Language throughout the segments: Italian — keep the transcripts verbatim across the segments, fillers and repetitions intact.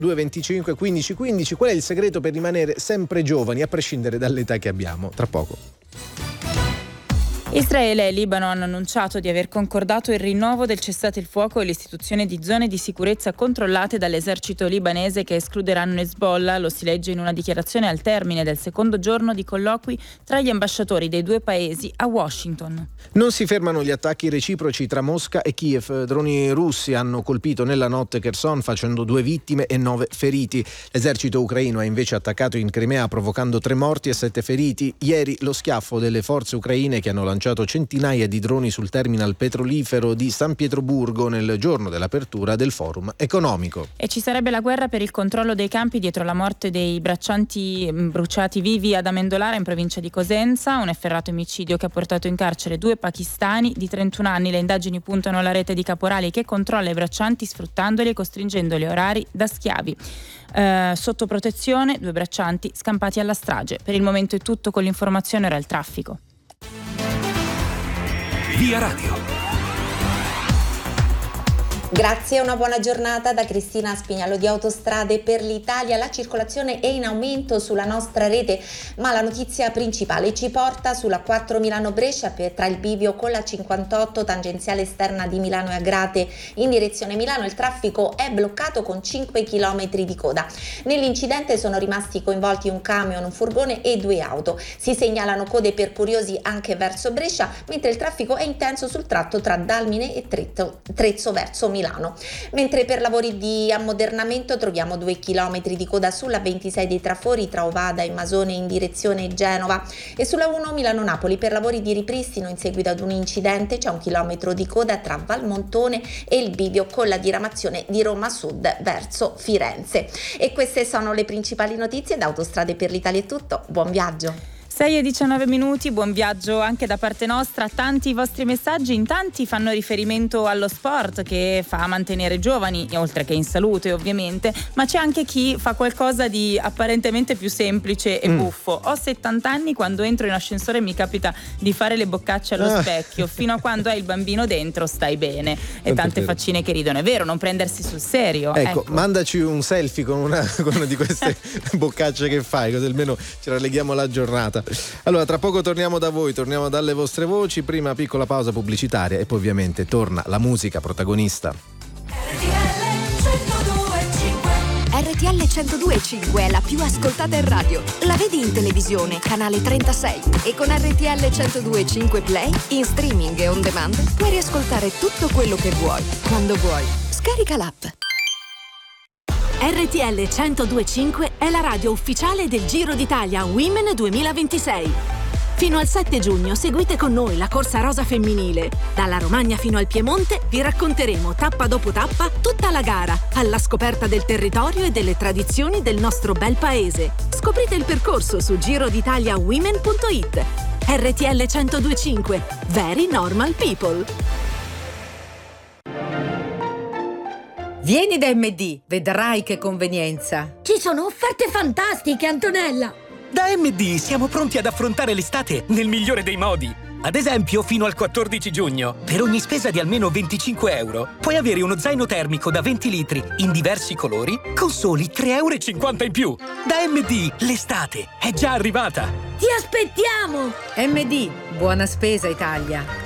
due venticinque quindici quindici. Qual è il segreto per rimanere sempre giovani a prescindere dall'età che abbiamo? Tra poco. Israele e Libano hanno annunciato di aver concordato il rinnovo del cessate il fuoco e l'istituzione di zone di sicurezza controllate dall'esercito libanese che escluderanno Hezbollah. Lo si legge in una dichiarazione al termine del secondo giorno di colloqui tra gli ambasciatori dei due paesi a Washington. Non si fermano gli attacchi reciproci tra Mosca e Kiev. Droni russi hanno colpito nella notte Kherson facendo due vittime e nove feriti. L'esercito ucraino ha invece attaccato in Crimea provocando tre morti e sette feriti. Ieri lo schiaffo delle forze ucraine che hanno lanciato centinaia di droni sul terminal petrolifero di San Pietroburgo nel giorno dell'apertura del forum economico. E ci sarebbe la guerra per il controllo dei campi dietro la morte dei braccianti bruciati vivi ad Amendolara in provincia di Cosenza, un efferrato omicidio che ha portato in carcere due pakistani di trentuno anni. Le indagini puntano alla rete di caporali che controlla i braccianti sfruttandoli e costringendoli a orari da schiavi. Eh, sotto protezione due braccianti scampati alla strage. Per il momento è tutto, con l'informazione ora il traffico. Via Radio. Grazie, una buona giornata da Cristina Spignalo di Autostrade per l'Italia. La circolazione è in aumento sulla nostra rete, ma la notizia principale ci porta sulla quattro Milano-Brescia tra il bivio con la cinquantotto tangenziale esterna di Milano e Agrate in direzione Milano. Il traffico è bloccato con cinque chilometri di coda. Nell'incidente sono rimasti coinvolti un camion, un furgone e due auto. Si segnalano code per curiosi anche verso Brescia, mentre il traffico è intenso sul tratto tra Dalmine e Trezzo, Trezzo verso Milano. Milano. Mentre per lavori di ammodernamento troviamo due chilometri di coda sulla ventisei dei Trafori tra Ovada e Masone in direzione Genova, e sulla uno Milano-Napoli per lavori di ripristino in seguito ad un incidente c'è un chilometro di coda tra Valmontone e il bivio con la diramazione di Roma Sud verso Firenze. E queste sono le principali notizie. Da Autostrade per l'Italia è tutto, buon viaggio. sei e diciannove minuti, buon viaggio anche da parte nostra. Tanti i vostri messaggi, in tanti fanno riferimento allo sport che fa mantenere giovani, oltre che in salute ovviamente, ma c'è anche chi fa qualcosa di apparentemente più semplice e mm. buffo. Ho settanta anni, quando entro in ascensore mi capita di fare le boccacce allo ah. specchio. Fino a quando hai il bambino dentro stai bene. E tante faccine che ridono, è vero, non prendersi sul serio. Ecco, ecco. mandaci un selfie con una, con una di queste boccacce che fai, così almeno ci ralleghiamo la giornata. Allora, tra poco torniamo da voi, torniamo dalle vostre voci. Prima piccola pausa pubblicitaria e poi ovviamente torna la musica protagonista. R T L centodue e cinque è la più ascoltata in radio. La vedi in televisione, canale trentasei, e con R T L centodue e cinque Play, in streaming e on demand, puoi riascoltare tutto quello che vuoi, quando vuoi. Scarica l'app. R T L centodue e cinque è la radio ufficiale del Giro d'Italia Women duemilaventisei. Fino al sette giugno seguite con noi la corsa rosa femminile. Dalla Romagna fino al Piemonte vi racconteremo tappa dopo tappa tutta la gara, alla scoperta del territorio e delle tradizioni del nostro bel paese. Scoprite il percorso su giro d'italia women punto it. R T L centodue e cinque, Very Normal People. Vieni da M D, vedrai che convenienza. Ci sono offerte fantastiche, Antonella! Da M D siamo pronti ad affrontare l'estate nel migliore dei modi. Ad esempio, fino al quattordici giugno, per ogni spesa di almeno venticinque euro, puoi avere uno zaino termico da venti litri in diversi colori con soli tre euro e cinquanta in più. Da M D, l'estate è già arrivata. Ti aspettiamo! M D, buona spesa Italia.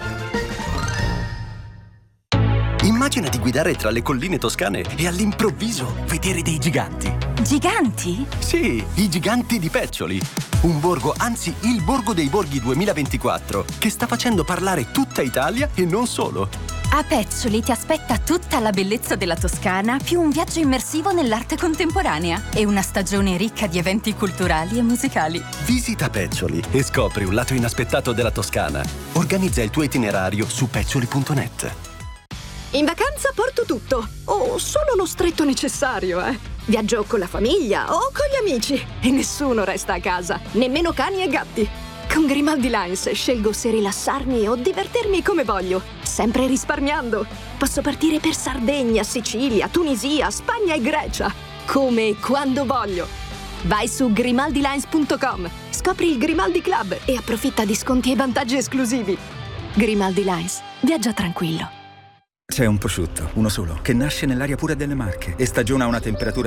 Immagina di guidare tra le colline toscane e all'improvviso vedere dei giganti. Giganti? Sì, i giganti di Peccioli. Un borgo, anzi il Borgo dei Borghi duemilaventiquattro, che sta facendo parlare tutta Italia e non solo. A Peccioli ti aspetta tutta la bellezza della Toscana, più un viaggio immersivo nell'arte contemporanea e una stagione ricca di eventi culturali e musicali. Visita Peccioli e scopri un lato inaspettato della Toscana. Organizza il tuo itinerario su peccioli punto net. In vacanza porto tutto, o solo lo stretto necessario, eh. Viaggio con la famiglia o con gli amici e nessuno resta a casa, nemmeno cani e gatti. Con Grimaldi Lines scelgo se rilassarmi o divertirmi come voglio, sempre risparmiando. Posso partire per Sardegna, Sicilia, Tunisia, Spagna e Grecia, come e quando voglio. Vai su grimaldi lines punto com, scopri il Grimaldi Club e approfitta di sconti e vantaggi esclusivi. Grimaldi Lines, viaggia tranquillo. C'è un prosciutto, uno solo, che nasce nell'aria pura delle Marche e stagiona a una temperatura